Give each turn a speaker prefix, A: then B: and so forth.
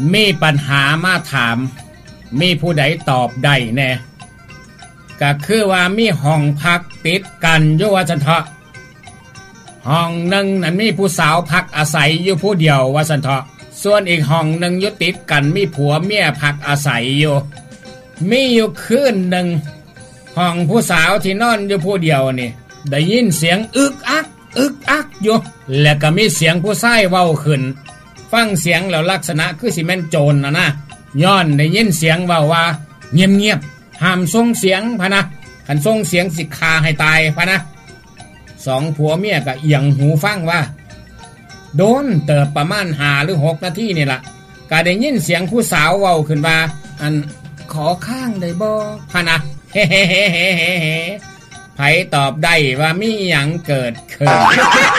A: มีปัญหามาถามมีผู้ใดตอบได้แน่ก็คือว่ามีห้องพักติดกันอยู่ว่าซั่นเถาะห้องหนึ่งนั้นมีผู้สาวพักอาศัยอยู่ผู้เดียวว่าซั่นเถาะส่วนอีกห้องหนึ่งอยู่ติดกันมีผัวเมียพักอาศัยอยู่มีอยู่คืนหนึ่งห้องผู้สาวที่นอนอยู่ผู้เดียวนี่ได้ยินเสียงอึกอักอยู่แล้วก็มีเสียงผู้ชายเว้าขึ้นฟังเสียงแล้วลักษณะคือสิแม่นโจรนะย้อนได้ยินเสียงเว้าว่าเงียบๆห้ามส่งเสียงพะนะคันส่งเสียงสิฆ่าให้ตายพะนะสองผัวเมียก็เอียงหูฟังว่าโดนเติบประมาณ5 หรือ 6 นาทีนี่ล่ะก็ได้ยินเสียงผู้สาวเว้าขึ้นว่าอันขอข้างได้บ่พะนะเฮ้ๆๆๆไผตอบได้ว่ามีหยังเกิดขึ้น